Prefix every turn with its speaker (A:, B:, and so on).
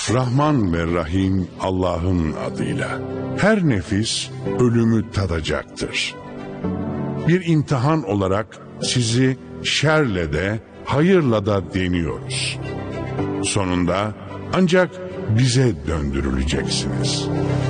A: Rahman ve Rahim Allah'ın adıyla. Her nefis ölümü tadacaktır. Bir imtihan olarak sizi şerle de hayırla da deniyoruz. Sonunda ancak bize döndürüleceksiniz.